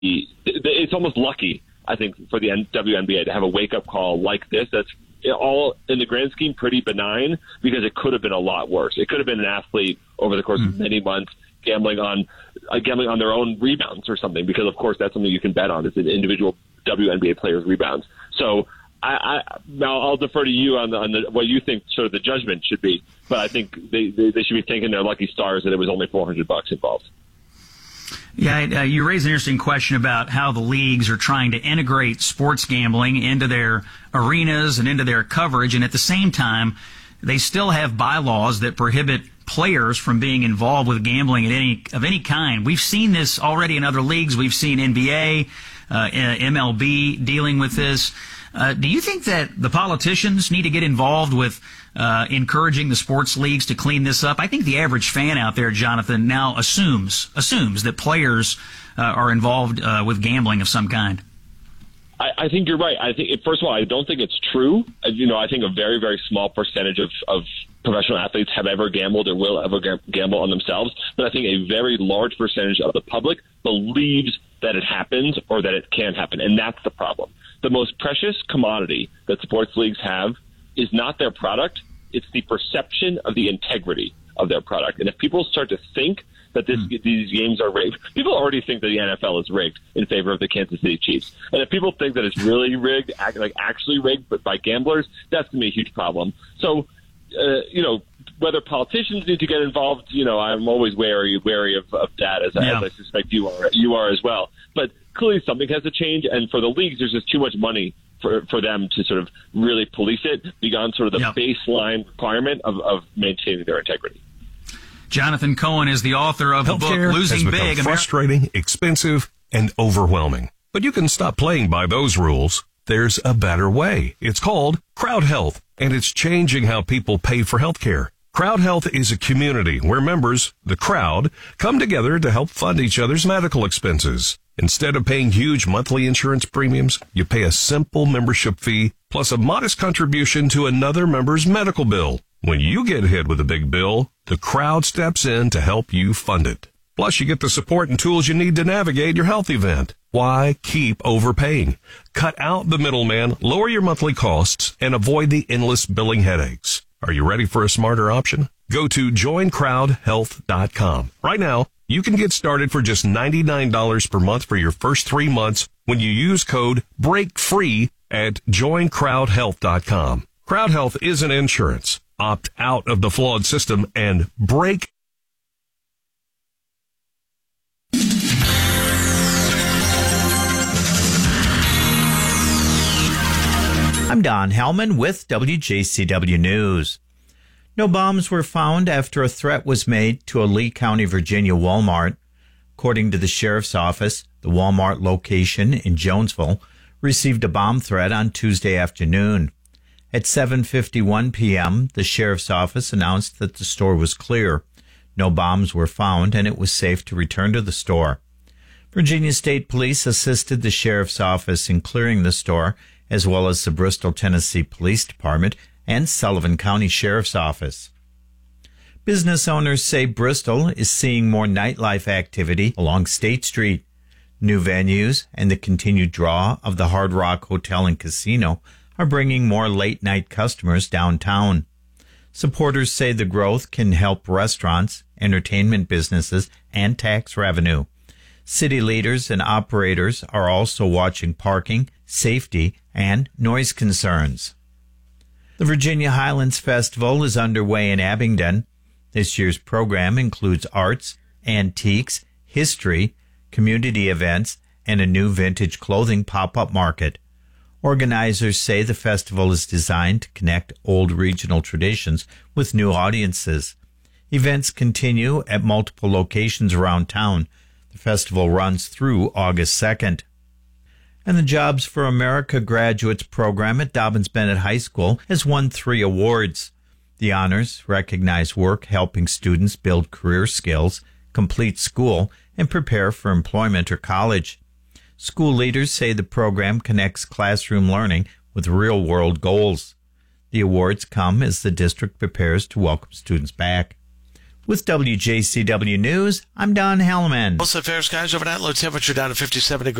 it's almost lucky, I think, for the WNBA to have a wake-up call like this. That's all, in the grand scheme, pretty benign, because it could have been a lot worse. It could have been an athlete over the course of many months gambling on their own rebounds or something, because, of course, that's something you can bet on, is an individual WNBA player's rebounds. So I'll defer to you on the what you think sort of the judgment should be, but I think they should be thanking their lucky stars that it was only $400 involved. Yeah, you raise an interesting question about how the leagues are trying to integrate sports gambling into their arenas and into their coverage, and at the same time, they still have bylaws that prohibit players from being involved with gambling of any kind. We've seen this already in other leagues. We've seen NBA, MLB dealing with this. Do you think that the politicians need to get involved with encouraging the sports leagues to clean this up? I think the average fan out there, Jonathan, now assumes that players are involved with gambling of some kind. I think you're right. I think, first of all, I don't think it's true. I think a very, very small percentage of professional athletes have ever gambled or will ever gamble on themselves. But I think a very large percentage of the public believes that it happens or that it can happen. And that's the problem. The most precious commodity that sports leagues have is not their product. It's the perception of the integrity of their product. And if people start to think that these games are rigged, people already think that the NFL is rigged in favor of the Kansas City Chiefs. And if people think that it's really rigged, actually rigged, but by gamblers, that's going to be a huge problem. So, whether politicians need to get involved, I'm always wary of that, as I suspect you are as well. But clearly something has to change, and for the leagues, there's just too much money for them to sort of really police it beyond sort of the baseline requirement of maintaining their integrity. Jonathan Cohen is the author of the book Losing has become Big. Frustrating, expensive, and overwhelming. But you can stop playing by those rules. There's a better way. It's called Crowd Health, and it's changing how people pay for health care. Crowd Health is a community where members, the crowd, come together to help fund each other's medical expenses. Instead of paying huge monthly insurance premiums, you pay a simple membership fee plus a modest contribution to another member's medical bill. When you get hit with a big bill, the crowd steps in to help you fund it. Plus, you get the support and tools you need to navigate your health event. Why keep overpaying? Cut out the middleman, lower your monthly costs, and avoid the endless billing headaches. Are you ready for a smarter option? Go to joincrowdhealth.com. Right now, you can get started for just $99 per month for your first 3 months when you use code BREAKFREE at joincrowdhealth.com. Crowd Health isn't insurance. Opt out of the flawed system and break. I'm Don Hellman with WJCW News. No bombs were found after a threat was made to a Lee County, Virginia Walmart. According to the sheriff's office, the Walmart location in Jonesville received a bomb threat on Tuesday afternoon. At 7:51 p.m., the sheriff's office announced that the store was clear. No bombs were found, and it was safe to return to the store. Virginia State Police assisted the sheriff's office in clearing the store, as well as the Bristol, Tennessee Police Department and Sullivan County Sheriff's Office. Business owners say Bristol is seeing more nightlife activity along State Street. New venues and the continued draw of the Hard Rock Hotel and Casino are bringing more late-night customers downtown. Supporters say the growth can help restaurants, entertainment businesses, and tax revenue. City leaders and operators are also watching parking, safety, and noise concerns. The Virginia Highlands Festival is underway in Abingdon. This year's program includes arts, antiques, history, community events, and a new vintage clothing pop-up market. Organizers say the festival is designed to connect old regional traditions with new audiences. Events continue at multiple locations around town. The festival runs through August 2nd. And the Jobs for America Graduates program at Dobyns-Bennett High School has won 3 awards. The honors recognize work helping students build career skills, complete school, and prepare for employment or college. School leaders say the program connects classroom learning with real-world goals. The awards come as the district prepares to welcome students back. With WJCW News, I'm Don Hellman. Also, fair skies overnight, low temperature down to 57 degrees.